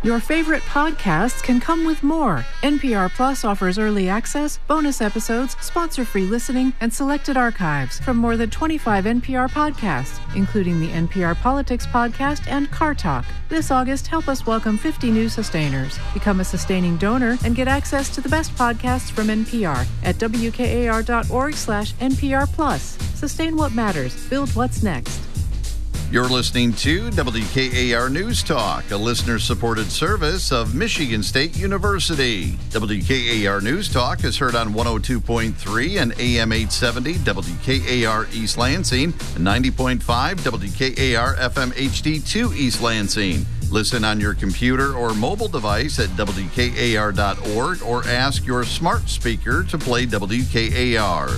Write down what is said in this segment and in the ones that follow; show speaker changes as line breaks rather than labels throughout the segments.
Your favorite podcasts can come with more. NPR Plus offers early access, bonus episodes, sponsor-free listening, and selected archives from more than 25 NPR podcasts, including the NPR Politics Podcast and Car Talk. This August, help us welcome 50 new sustainers. Become a sustaining donor and get access to the best podcasts from NPR at wkar.org/NPR Plus. Sustain what matters. Build what's next.
You're listening to WKAR News Talk, a listener-supported service of Michigan State University. WKAR News Talk is heard on 102.3 and AM 870 WKAR East Lansing, and 90.5 WKAR FM HD2 East Lansing. Listen on your computer or mobile device at WKAR.org or ask your smart speaker to play WKAR.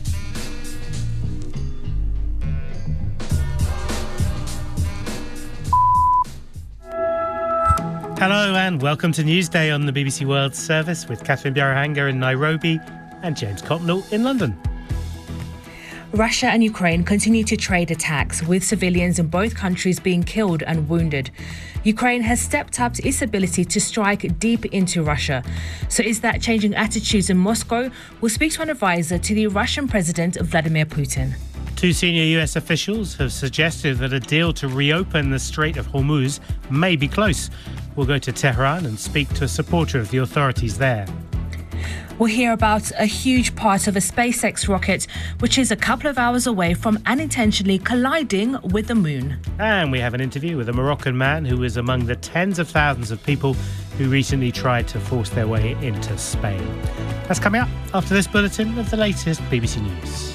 Hello and welcome to Newsday on the BBC World Service with Catherine Bjarahanga in Nairobi and James Copnell in London.
Russia and Ukraine continue to trade attacks, with civilians in both countries being killed and wounded. Ukraine has stepped up its ability to strike deep into Russia. So is that changing attitudes in Moscow? We'll speak to an advisor to the Russian President Vladimir Putin.
Two senior US officials have suggested that a deal to reopen the Strait of Hormuz may be close. We'll go to Tehran and speak to a supporter of the authorities there.
We'll hear about a huge part of a SpaceX rocket, which is a couple of hours away from unintentionally colliding with the moon.
And we have an interview with a Moroccan man who was among the tens of thousands of people who recently tried to force their way into Spain. That's coming up after this bulletin of the latest BBC News.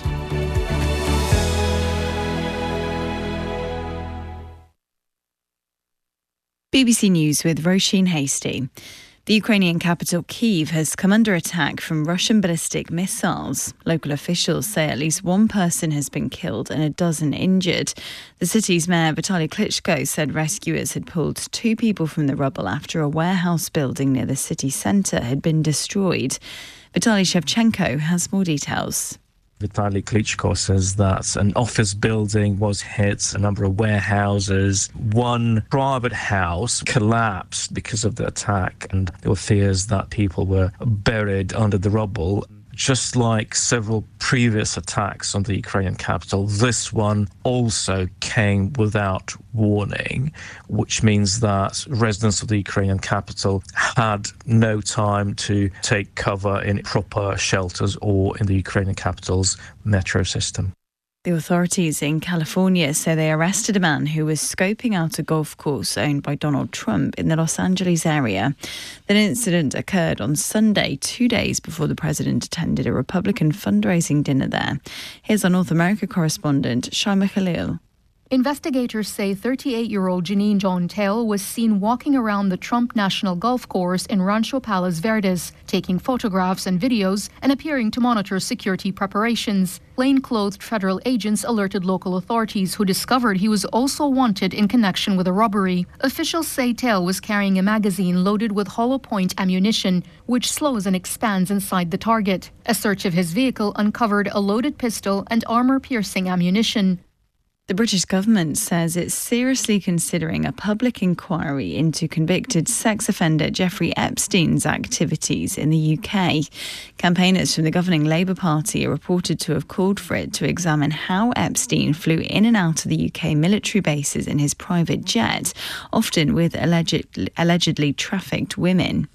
BBC News with Roisin Hasty. The Ukrainian capital Kyiv has come under attack from Russian ballistic missiles. Local officials say at least one person has been killed and a dozen injured. The city's mayor Vitaly Klitschko said rescuers had pulled two people from the rubble after a warehouse building near the city centre had been destroyed. Vitaly Shevchenko has more details.
Vitaly Klitschko says that an office building was hit, a number of warehouses. One private house collapsed because of the attack, and there were fears that people were buried under the rubble. Just like several previous attacks on the Ukrainian capital, this one also came without warning, which means that residents of the Ukrainian capital had no time to take cover in proper shelters or in the Ukrainian capital's metro system.
The authorities in California say they arrested a man who was scoping out a golf course owned by Donald Trump in the Los Angeles area. The incident occurred on Sunday, 2 days before the president attended a Republican fundraising dinner there. Here's our North America correspondent, Shaima Khalil.
Investigators say 38-year-old Janine John-Tail was seen walking around the Trump National Golf Course in Rancho Palos Verdes, taking photographs and videos and appearing to monitor security preparations. Plainclothed federal agents alerted local authorities, who discovered he was also wanted in connection with a robbery. Officials say Tail was carrying a magazine loaded with hollow point ammunition, which slows and expands inside the target. A search of his vehicle uncovered a loaded pistol and armor-piercing ammunition.
The British government says it's seriously considering a public inquiry into convicted sex offender Jeffrey Epstein's activities in the UK. Campaigners from the governing Labour Party are reported to have called for it to examine how Epstein flew in and out of the UK military bases in his private jet, often with allegedly trafficked women.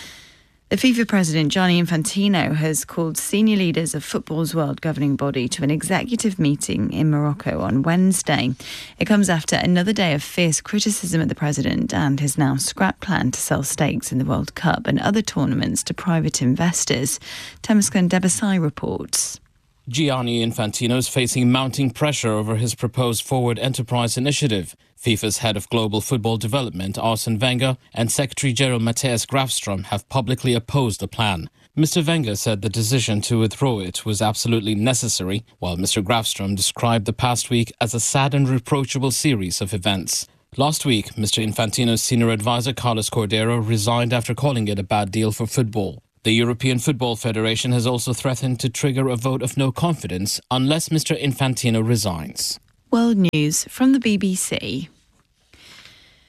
The FIFA president, Gianni Infantino, has called senior leaders of football's world governing body to an executive meeting in Morocco on Wednesday. It comes after another day of fierce criticism of the president and his now scrap plan to sell stakes in the World Cup and other tournaments to private investors. Temescan Debasai reports.
Gianni Infantino is facing mounting pressure over his proposed Forward Enterprise initiative. FIFA's head of global football development, Arsene Wenger, and Secretary-General Matthias Grafström have publicly opposed the plan. Mr. Wenger said the decision to withdraw it was absolutely necessary, while Mr. Grafström described the past week as a sad and reproachable series of events. Last week, Mr. Infantino's senior advisor, Carlos Cordero, resigned after calling it a bad deal for football. The European Football Federation has also threatened to trigger a vote of no confidence unless Mr. Infantino resigns.
World news from the BBC.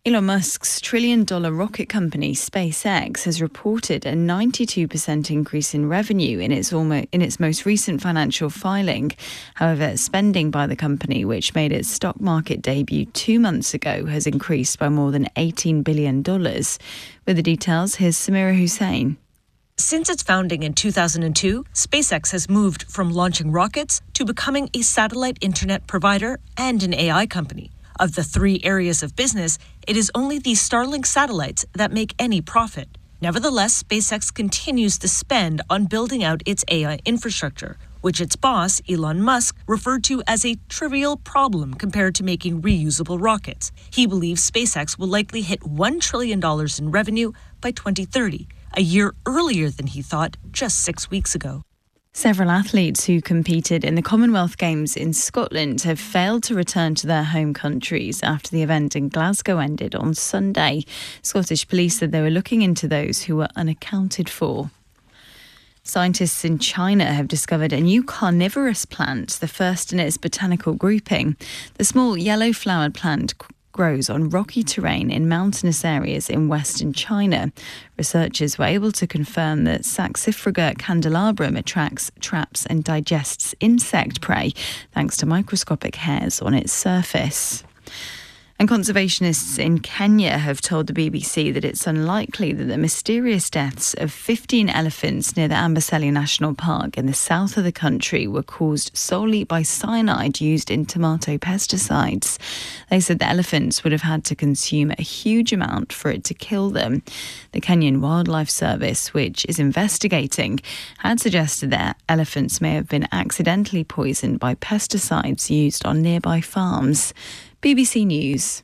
Elon Musk's trillion-dollar rocket company SpaceX has reported a 92% increase in revenue in its most recent financial filing. However, spending by the company, which made its stock market debut 2 months ago, has increased by more than $18 billion. With the details, here's Samira Hussain.
Since its founding in 2002, SpaceX has moved from launching rockets to becoming a satellite internet provider and an AI company. Of the 3 areas of business, it is only the Starlink satellites that make any profit. Nevertheless, SpaceX continues to spend on building out its AI infrastructure, which its boss, Elon Musk, referred to as a trivial problem compared to making reusable rockets. He believes SpaceX will likely hit $1 trillion in revenue by 2030, a year earlier than he thought just 6 weeks ago.
Several athletes who competed in the Commonwealth Games in Scotland have failed to return to their home countries after the event in Glasgow ended on Sunday. Scottish police said they were looking into those who were unaccounted for. Scientists in China have discovered a new carnivorous plant, the first in its botanical grouping. The small yellow-flowered plant grows on rocky terrain in mountainous areas in western China. Researchers were able to confirm that Saxifraga candelabrum attracts, traps and digests insect prey thanks to microscopic hairs on its surface. And conservationists in Kenya have told the BBC that it's unlikely that the mysterious deaths of 15 elephants near the Amboseli National Park in the south of the country were caused solely by cyanide used in tomato pesticides. They said the elephants would have had to consume a huge amount for it to kill them. The Kenyan Wildlife Service, which is investigating, had suggested that elephants may have been accidentally poisoned by pesticides used on nearby farms. BBC News.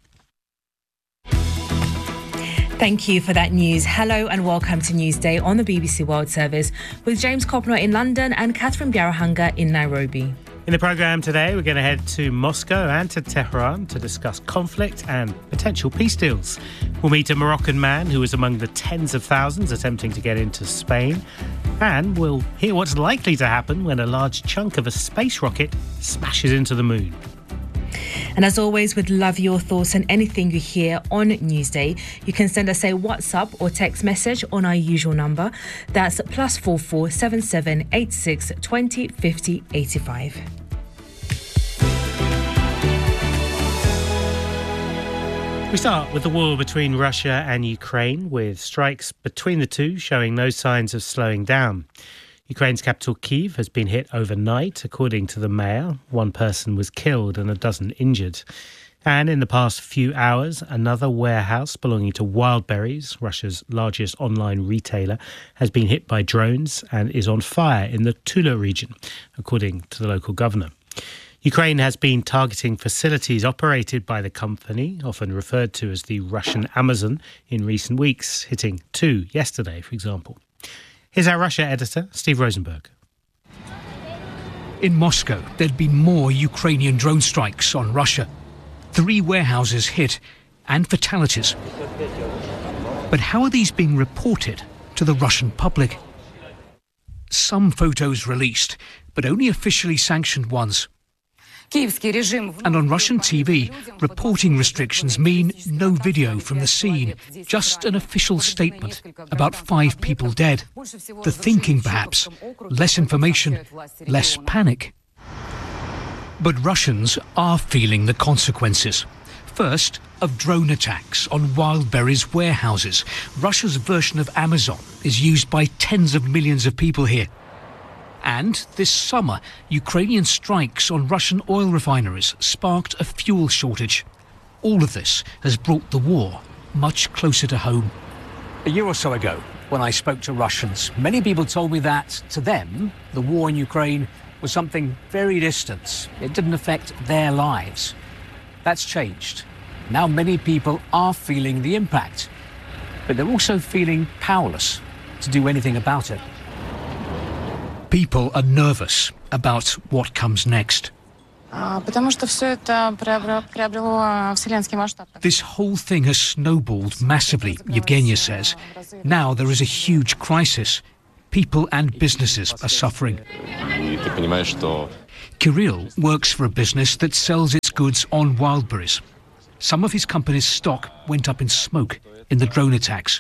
Thank you for that news. Hello and welcome to Newsday on the BBC World Service with James Copner in London and Catherine Biarahanga in Nairobi.
In the programme today, we're going to head to Moscow and to Tehran to discuss conflict and potential peace deals. We'll meet a Moroccan man who is among the tens of thousands attempting to get into Spain. And we'll hear what's likely to happen when a large chunk of a space rocket smashes into the moon.
And as always, we'd love your thoughts on anything you hear on Newsday. You can send us a WhatsApp or text message on our usual number. That's +44 77 86 20 50 85.
We start with the war between Russia and Ukraine, with strikes between the two showing no signs of slowing down. Ukraine's capital, Kyiv, has been hit overnight. According to the mayor, 1 person was killed and a dozen injured. And in the past few hours, another warehouse belonging to Wildberries, Russia's largest online retailer, has been hit by drones and is on fire in the Tula region, according to the local governor. Ukraine has been targeting facilities operated by the company, often referred to as the Russian Amazon, in recent weeks, hitting 2 yesterday, for example. Here's our Russia editor, Steve Rosenberg.
In Moscow, there'd been more Ukrainian drone strikes on Russia. 3 warehouses hit and fatalities. But how are these being reported to the Russian public? Some photos released, but only officially sanctioned ones. And on Russian TV, reporting restrictions mean no video from the scene, just an official statement about 5 people dead. The thinking, perhaps, less information, less panic. But Russians are feeling the consequences. First, of drone attacks on Wildberries warehouses. Russia's version of Amazon is used by tens of millions of people here. And this summer, Ukrainian strikes on Russian oil refineries sparked a fuel shortage. All of this has brought the war much closer to home.
A year or so ago, when I spoke to Russians, many people told me that, to them, the war in Ukraine was something very distant. It didn't affect their lives. That's changed. Now many people are feeling the impact, but they're also feeling powerless to do anything about it.
People are nervous about what comes next. This whole thing has snowballed massively, Yevgenia says. Now there is a huge crisis. People and businesses are suffering. Kirill works for a business that sells its goods on Wildberries. Some of his company's stock went up in smoke in the drone attacks.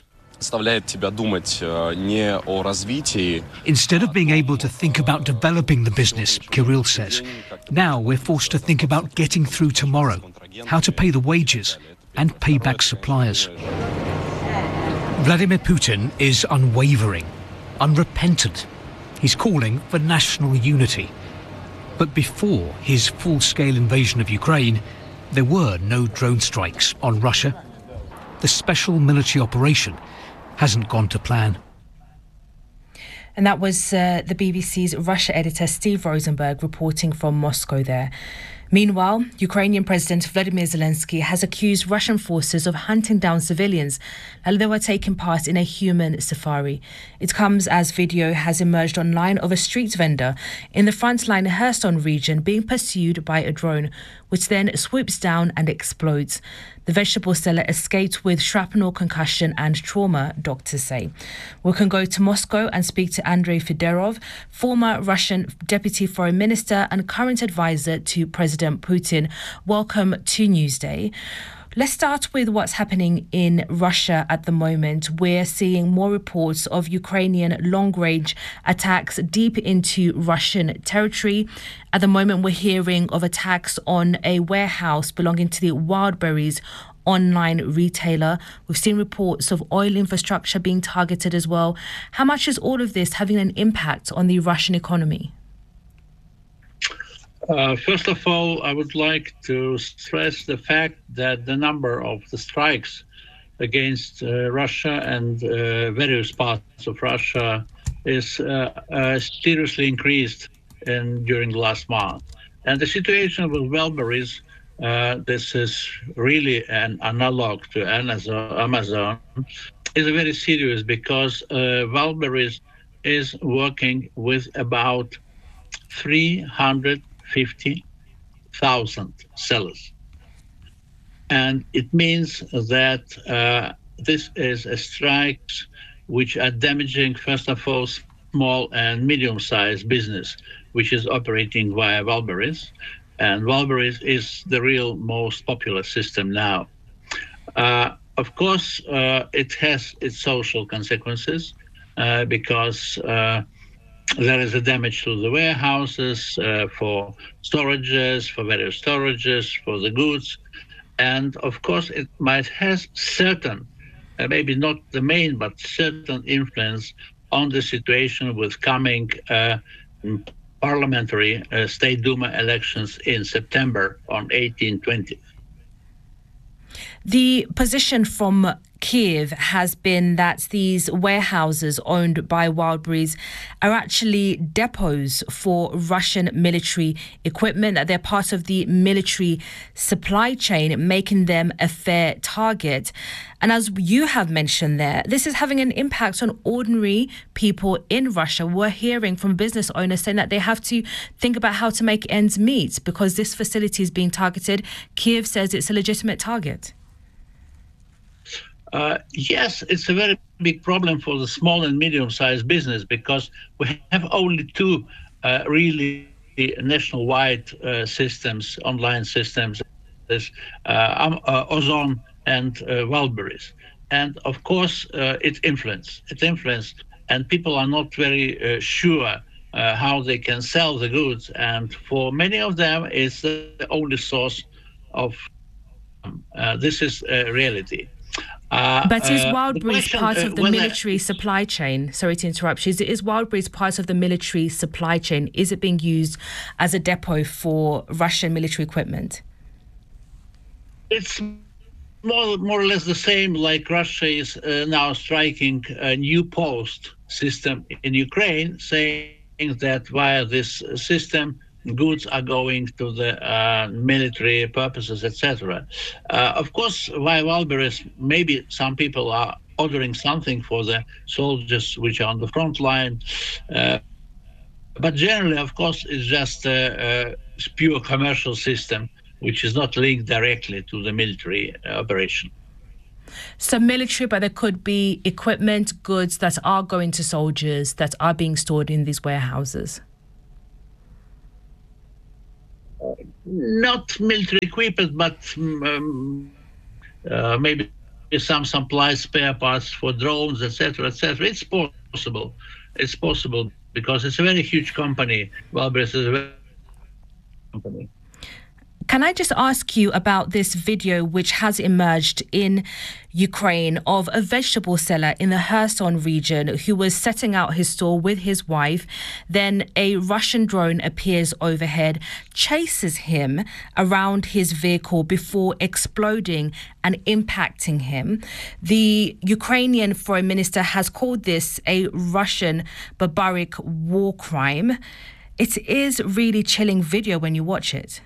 Instead of being able to think about developing the business, Kirill says, now we're forced to think about getting through tomorrow, how to pay the wages and pay back suppliers. Vladimir Putin is unwavering, unrepentant. He's calling for national unity. But before his full-scale invasion of Ukraine, there were no drone strikes on Russia. The special military operation hasn't gone to plan.
And that was the BBC's Russia editor Steve Rosenberg reporting from Moscow there. Meanwhile, Ukrainian President Vladimir Zelensky has accused Russian forces of hunting down civilians while they were taking part in a human safari. It comes as video has emerged online of a street vendor in the frontline Kherson region being pursued by a drone, which then swoops down and explodes. The vegetable seller escaped with shrapnel, concussion and trauma, doctors say. We can go to Moscow and speak to Andrei Fedorov, former Russian deputy foreign minister and current advisor to President Putin. Welcome to Newsday. Let's start with what's happening in Russia at the moment. We're seeing more reports of Ukrainian long-range attacks deep into Russian territory. At the moment, we're hearing of attacks on a warehouse belonging to the Wildberries online retailer. We've seen reports of oil infrastructure being targeted as well. How much is all of this having an impact on the Russian economy?
First of all, I would like to stress the fact that the number of the strikes against Russia and various parts of Russia is seriously increased during the last month. And the situation with Wildberries, this is really an analog to Amazon, is very serious because Wildberries is working with about 350,000 sellers. And it means that this is a strikes which are damaging, first of all, small and medium-sized business, which is operating via Wildberries. And Wildberries is the real most popular system now. Of course, it has its social consequences because there is a damage to the warehouses, for storages, for various storages, for the goods. And of course, it might have certain, maybe not the main, but certain influence on the situation with coming parliamentary State Duma elections in September on 18-20.
The position from Kiev has been that these warehouses owned by Wildberries are actually depots for Russian military equipment, that they're part of the military supply chain, making them a fair target. And as you have mentioned there, this is having an impact on ordinary people in Russia. We're hearing from business owners saying that they have to think about how to make ends meet because this facility is being targeted. Kiev says it's a legitimate target.
Yes, it's a very big problem for the small and medium-sized business because we have only two really nationwide systems, online systems, this Ozon and Wildberries. And of course, it influence, and people are not very sure how they can sell the goods. And for many of them, it's the only source of this is a reality.
But is Wildberries part of the military supply chain? Sorry to interrupt you. Is Wildberries part of the military supply chain? Is it being used as a depot for Russian military equipment?
It's more or less the same, like Russia is now striking a new post system in Ukraine, saying that via this system, goods are going to the military purposes, etc. Of course, via Wildberries, maybe some people are ordering something for the soldiers which are on the front line. But generally, of course, it's just a pure commercial system, which is not linked directly to the military operation.
So military, but there could be equipment, goods that are going to soldiers that are being stored in these warehouses.
not military equipment, but maybe some supply spare parts for drones, etc., etc. It's possible. It's possible because it's a very huge company. Wildberries is a very company.
Can I just ask you about this video which has emerged in Ukraine of a vegetable seller in the Kherson region who was setting out his store with his wife. Then a Russian drone appears overhead, chases him around his vehicle before exploding and impacting him. The Ukrainian foreign minister has called this a Russian barbaric war crime. It is really chilling video when you watch it.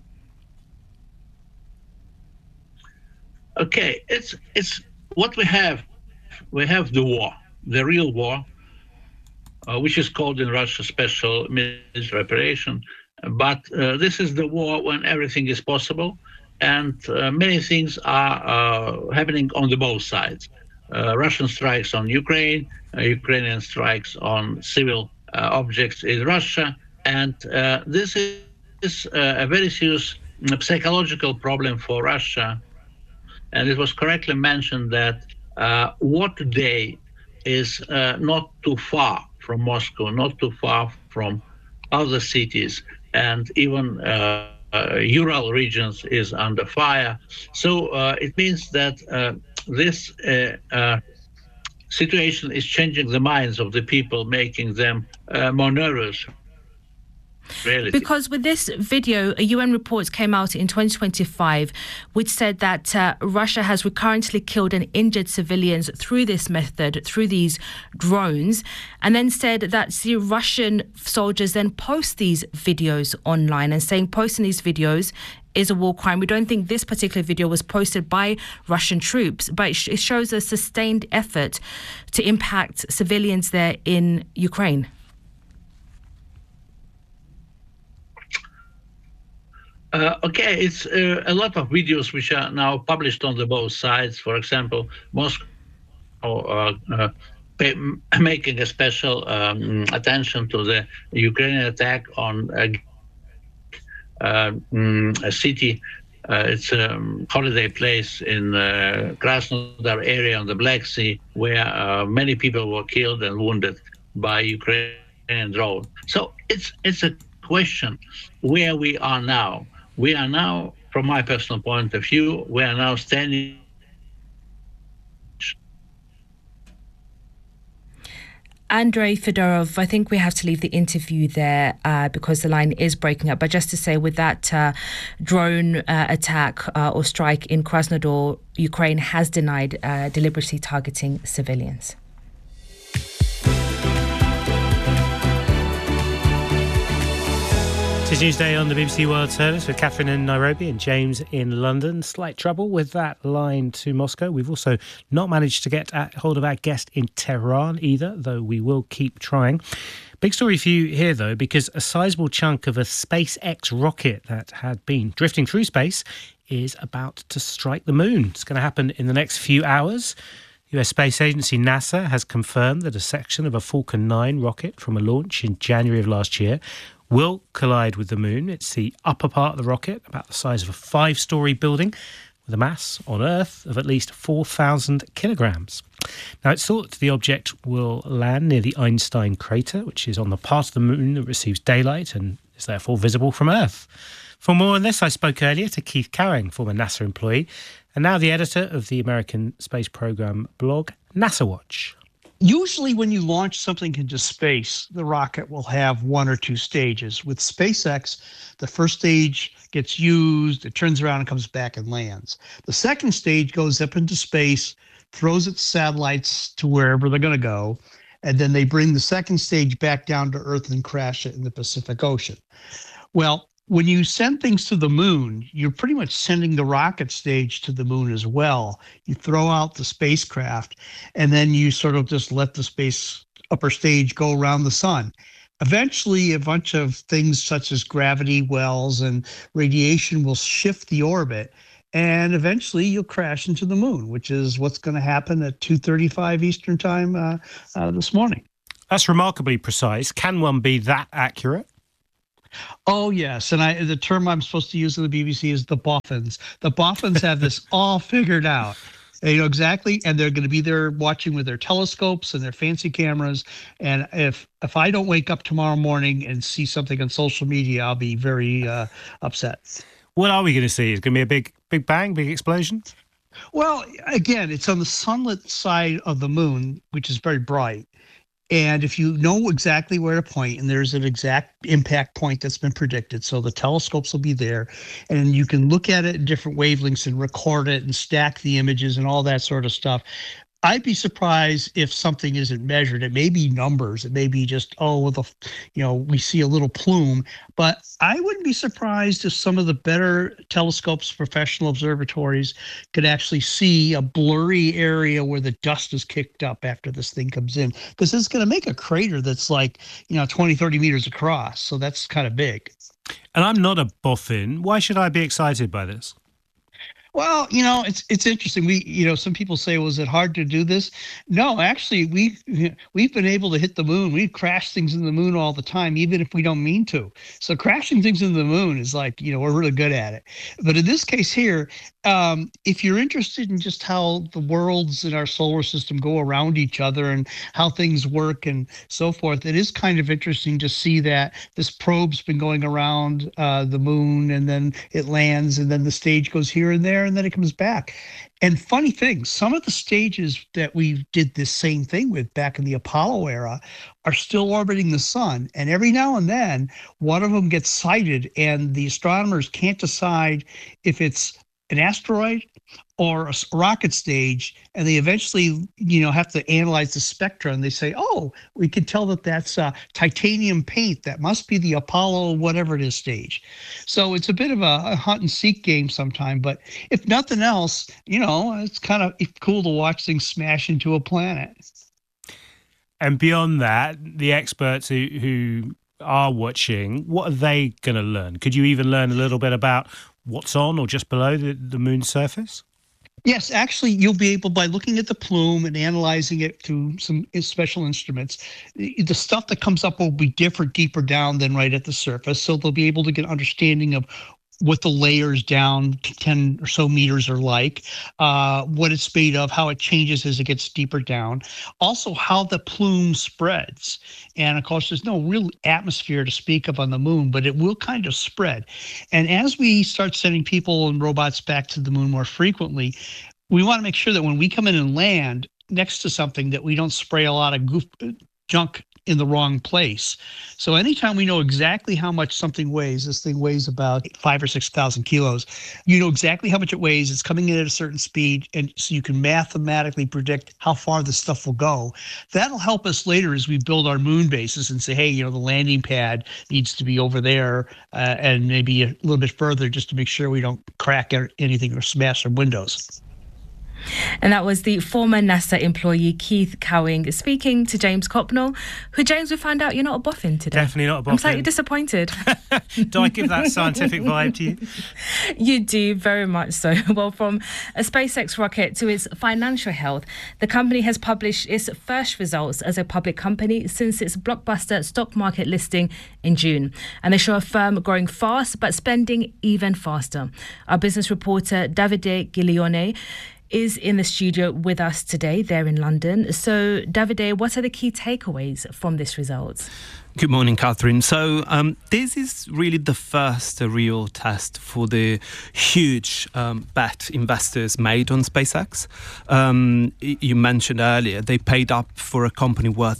Okay, it's what we have. We have the war, the real war, which is called in Russia special military operation. But this is the war when everything is possible, and many things are happening on the both sides. Russian strikes on Ukraine, Ukrainian strikes on civil objects in Russia, and this is a very serious psychological problem for Russia. And it was correctly mentioned that war today is not too far from Moscow, not too far from other cities, and even Ural regions is under fire. So it means that this situation is changing the minds of the people, making them more nervous. Reality.
Because with this video, a UN report came out in 2025 which said that Russia has recurrently killed and injured civilians through this method, through these drones, and then said that the Russian soldiers then post these videos online and saying posting these videos is a war crime. We don't think this particular video was posted by Russian troops, but it shows a sustained effort to impact civilians there in Ukraine.
Okay, it's a lot of videos which are now published on the both sides. For example, Moscow making a special attention to the Ukrainian attack on a city. It's a holiday place in Krasnodar area on the Black Sea, where many people were killed and wounded by Ukrainian drone. So it's a question where we are now. We are now, from my personal point of view, we are now standing.
Andrei Fedorov, I think we have to leave the interview there because the line is breaking up. But just to say, with that drone attack or strike in Krasnodar, Ukraine has denied deliberately targeting civilians.
It is Newsday on the BBC World Service with Catherine in Nairobi and James in London. Slight trouble with that line to Moscow. We've also not managed to get hold of our guest in Tehran either, though we will keep trying. Big story for you here, though, because a sizable chunk of a SpaceX rocket that had been drifting through space is about to strike the moon. It's going to happen in the next few hours. US Space Agency NASA has confirmed that a section of a Falcon 9 rocket from a launch in January of last year will collide with the moon. It's the upper part of the rocket, about the size of a 5-storey building, with a mass on Earth of at least 4,000 kilograms. Now, it's thought the object will land near the Einstein crater, which is on the part of the moon that receives daylight and is therefore visible from Earth. For more on this, I spoke earlier to Keith Carring, former NASA employee, and now the editor of the American space program blog NASA Watch.
Usually when you launch something into space, the rocket will have one or two stages. With SpaceX, the first stage gets used, it turns around and comes back and lands. The second stage goes up into space, throws its satellites to wherever they're going to go, and then they bring the second stage back down to Earth and crash it in the Pacific Ocean. Well, when you send things to the moon, you're pretty much sending the rocket stage to the moon as well. You throw out the spacecraft, and then you sort of just let the space upper stage go around the sun. Eventually, a bunch of things such as gravity wells and radiation will shift the orbit, and eventually you'll crash into the moon, which is what's going to happen at 2:35 Eastern time this morning.
That's remarkably precise. Can one be that accurate?
Oh, yes. And the term I'm supposed to use in the BBC is the boffins. The boffins have this all figured out. They know exactly, and they're going to be there watching with their telescopes and their fancy cameras. And if I don't wake up tomorrow morning and see something on social media, I'll be very upset.
What are we going to see? Is it going to be a big bang, big explosion?
Well, again, it's on the sunlit side of the moon, which is very bright. And if you know exactly where to point, and there's an exact impact point that's been predicted, so the telescopes will be there, and you can look at it in different wavelengths and record it and stack the images and all that sort of stuff. I'd be surprised if something isn't measured. It may be numbers. It may be just, we see a little plume. But I wouldn't be surprised if some of the better telescopes, professional observatories, could actually see a blurry area where the dust is kicked up after this thing comes in. Because it's going to make a crater that's 20, 30 meters across. So that's kind of big.
And I'm not a boffin. Why should I be excited by this?
Well, it's interesting. Some people say, was it hard to do this? No, actually, we've been able to hit the moon. We crash things in the moon all the time, even if we don't mean to. So crashing things in the moon is we're really good at it. But in this case here, if you're interested in just how the worlds in our solar system go around each other and how things work and so forth, it is kind of interesting to see that this probe's been going around the moon, and then it lands, and then the stage goes here and there, and then it comes back. And funny thing, some of the stages that we did this same thing with back in the Apollo era are still orbiting the sun. And every now and then, one of them gets sighted, and the astronomers can't decide if it's an asteroid or a rocket stage, and they eventually, have to analyze the spectra, and they say, oh, we can tell that that's titanium paint. That must be the Apollo whatever it is stage. So it's a bit of a hunt and seek game sometime, but if nothing else, it's kind of cool to watch things smash into a planet.
And beyond that, the experts who are watching, what are they going to learn? Could you even learn a little bit about what's on or just below the moon's surface?
Yes, actually, you'll be able, by looking at the plume and analyzing it through some special instruments, the stuff that comes up will be different deeper down than right at the surface. So they'll be able to get an understanding of what the layers down to 10 or so meters are like, what it's made of, how it changes as it gets deeper down. Also, how the plume spreads. And, of course, there's no real atmosphere to speak of on the moon, but it will kind of spread. And as we start sending people and robots back to the moon more frequently, we want to make sure that when we come in and land next to something, that we don't spray a lot of junk in the wrong place. So anytime we know exactly how much something weighs, this thing weighs about 5,000 or 6,000 kilos, you know exactly how much it weighs, it's coming in at a certain speed, and so you can mathematically predict how far this stuff will go. That'll help us later as we build our moon bases and say, hey, the landing pad needs to be over there and maybe a little bit further, just to make sure we don't crack anything or smash our windows.
And that was the former NASA employee Keith Cowing speaking to James Copnell, who, James, we find out you're not a boffin today.
Definitely not a boffin.
I'm slightly disappointed.
Do I give that scientific vibe to you?
You do, very much so. Well, from a SpaceX rocket to its financial health, the company has published its first results as a public company since its blockbuster stock market listing in June. And they show a firm growing fast but spending even faster. Our business reporter, Davide Giglione, is in the studio with us today, there in London. So, Davide, what are the key takeaways from this result?
Good morning, Catherine. So this is really the first real test for the huge bet investors made on SpaceX. You mentioned earlier, they paid up for a company worth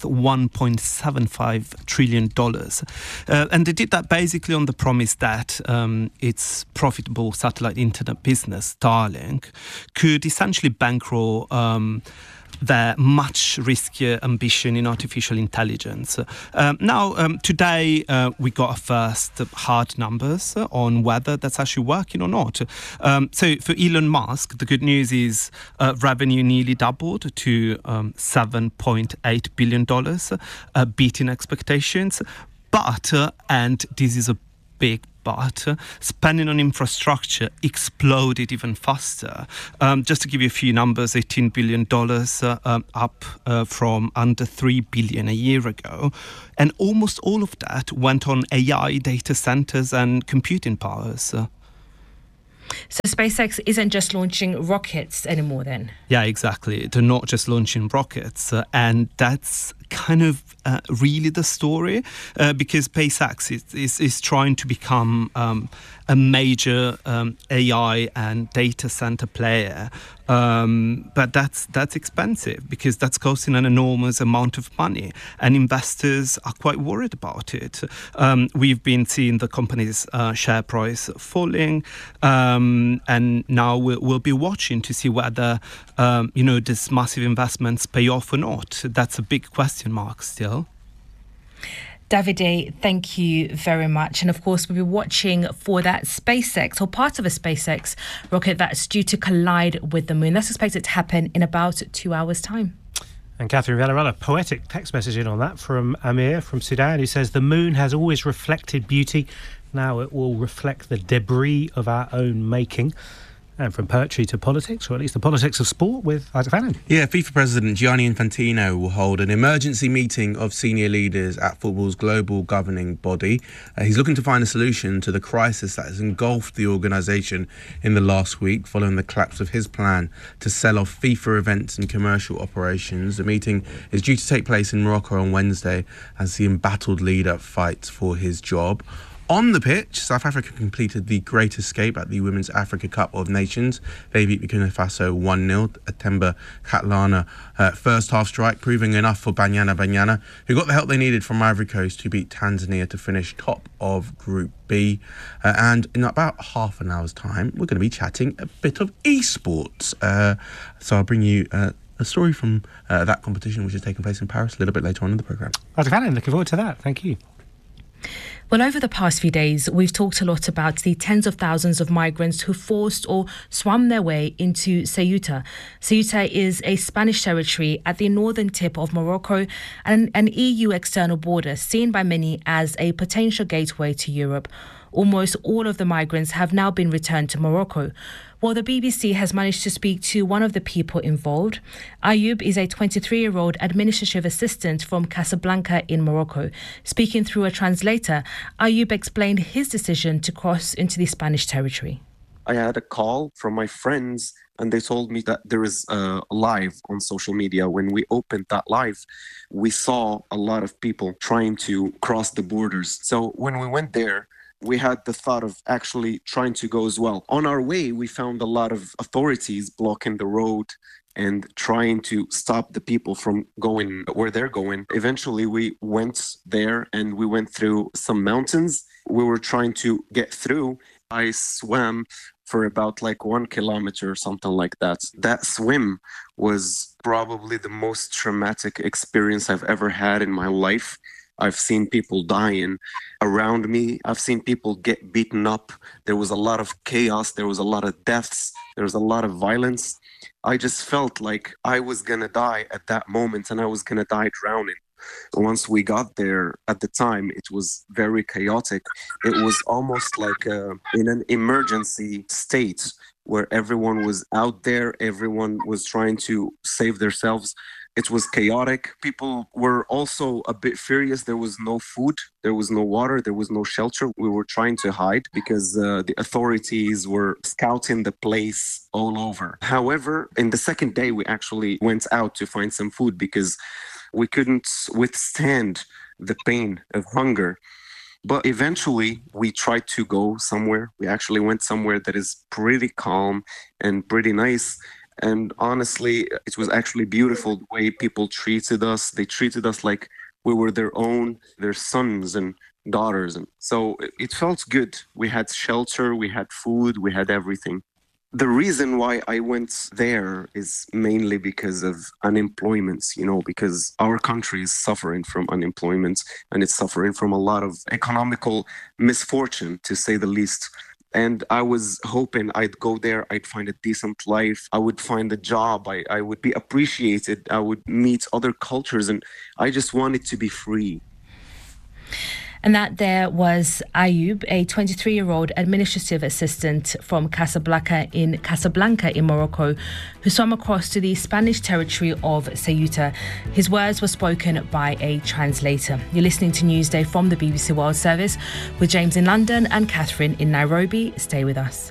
$1.75 trillion. And they did that basically on the promise that its profitable satellite internet business, Starlink, could essentially bankroll their much riskier ambition in artificial intelligence. Today we got first hard numbers on whether that's actually working or not. So for Elon Musk, the good news is revenue nearly doubled to $7.8 billion, beating expectations. But, and this is a big but spending on infrastructure exploded even faster. Just to give you a few numbers, $18 billion up from under $3 billion a year ago. And almost all of that went on AI, data centers and computing powers.
So SpaceX isn't just launching rockets anymore then?
Yeah, exactly. They're not just launching rockets. And that's kind of really the story, because SpaceX is trying to become a major AI and data center player. But that's expensive, because that's costing an enormous amount of money, and investors are quite worried about it. We've been seeing the company's share price falling, and now we'll be watching to see whether these massive investments pay off or not. That's a big question mark still.
Davide, thank you very much. And of course, we'll be watching for that SpaceX, or part of a SpaceX rocket that's due to collide with the moon. That's expected to happen in about 2 hours' time.
And Catherine Villarella, poetic text message in on that from Amir from Sudan, who says, the moon has always reflected beauty. Now it will reflect the debris of our own making. And from poetry to politics, or at least the politics of sport, with Isaac Fallon.
Yeah, FIFA President Gianni Infantino will hold an emergency meeting of senior leaders at football's global governing body. He's looking to find a solution to the crisis that has engulfed the organisation in the last week, following the collapse of his plan to sell off FIFA events and commercial operations. The meeting is due to take place in Morocco on Wednesday as the embattled leader fights for his job. On the pitch, South Africa completed the great escape at the Women's Africa Cup of Nations. They beat Burkina Faso 1-0. Atemba Katlana first half strike, proving enough for Banyana, who got the help they needed from Ivory Coast to beat Tanzania to finish top of Group B. And in about half an hour's time, we're going to be chatting a bit of esports. So I'll bring you a story from that competition, which is taking place in Paris a little bit later on in the programme.
Isaac Fallon, looking forward to that. Thank you.
Well, over the past few days, we've talked a lot about the tens of thousands of migrants who forced or swam their way into Ceuta. Ceuta is a Spanish territory at the northern tip of Morocco and an EU external border seen by many as a potential gateway to Europe. Almost all of the migrants have now been returned to Morocco. Well, the BBC has managed to speak to one of the people involved. Ayoub is a 23-year-old administrative assistant from Casablanca in Morocco. Speaking through a translator, Ayoub explained his decision to cross into the Spanish territory.
I had a call from my friends and they told me that there is a live on social media. When we opened that live, we saw a lot of people trying to cross the borders. So when we went there, we had the thought of actually trying to go as well. On our way, we found a lot of authorities blocking the road and trying to stop the people from going where they're going. Eventually, we went there and we went through some mountains. We were trying to get through. I swam for about 1 kilometer or something like that. That swim was probably the most traumatic experience I've ever had in my life. I've seen people dying around me. I've seen people get beaten up. There was a lot of chaos. There was a lot of deaths. There was a lot of violence. I just felt like I was going to die at that moment and I was going to die drowning. Once we got there, at the time, it was very chaotic. It was almost like in an emergency state where everyone was out there. Everyone was trying to save themselves. It was chaotic. People were also a bit furious. There was no food, there was no water, there was no shelter. We were trying to hide because the authorities were scouting the place all over. However, in the second day, we actually went out to find some food because we couldn't withstand the pain of hunger. But eventually, we tried to go somewhere. We actually went somewhere that is pretty calm and pretty nice. And honestly, it was actually beautiful the way people treated us. They treated us like we were their sons and daughters. And so it felt good. We had shelter, we had food, we had everything. The reason why I went there is mainly because of unemployment, because our country is suffering from unemployment and it's suffering from a lot of economical misfortune, to say the least. And I was hoping I'd go there, I'd find a decent life, I would find a job, I would be appreciated, I would meet other cultures, and I just wanted to be free.
And that there was Ayub, a 23-year-old administrative assistant from Casablanca in Morocco, who swam across to the Spanish territory of Ceuta. His words were spoken by a translator. You're listening to Newsday from the BBC World Service with James in London and Catherine in Nairobi. Stay with us.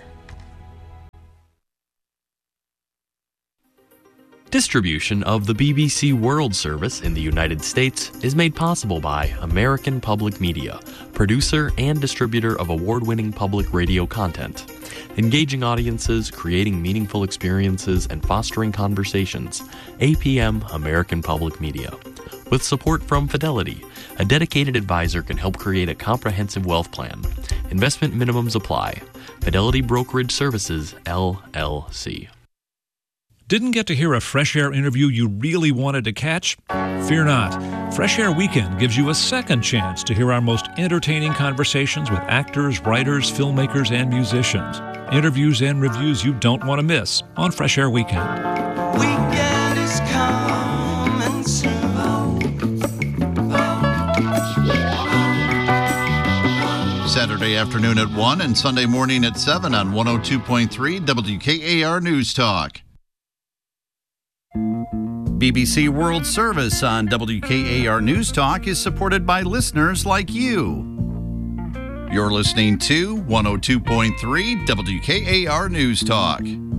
Distribution of the BBC World Service in the United States is made possible by American Public Media, producer and distributor of award-winning public radio content. Engaging audiences, creating meaningful experiences, and fostering conversations. APM American Public Media. With support from Fidelity, a dedicated advisor can help create a comprehensive wealth plan. Investment minimums apply. Fidelity Brokerage Services, LLC.
Didn't get to hear a Fresh Air interview you really wanted to catch? Fear not. Fresh Air Weekend gives you a second chance to hear our most entertaining conversations with actors, writers, filmmakers, and musicians. Interviews and reviews you don't want to miss on Fresh Air Weekend.
Weekend is coming soon.
Saturday afternoon at 1 and Sunday morning at 7 on 102.3 WKAR News Talk. BBC World Service on WKAR News Talk is supported by listeners like you. You're listening to 102.3 WKAR News Talk.